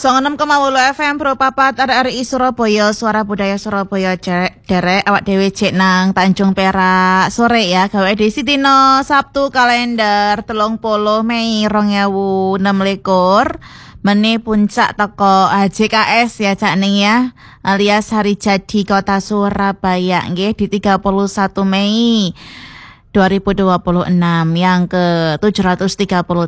96,8 FM Pro Papat RRI Surabaya, Suara Budaya Surabaya. Derek awak dhewe cek nang Tanjung Perak sore ya, gawe edisi dino Sabtu kalender 30 Mei 2026. Mene puncak teko HJKS ya Cak Ning ya, alias Hari Jadi Kota Surabaya nggih di 31 Mei 2026 yang ke 733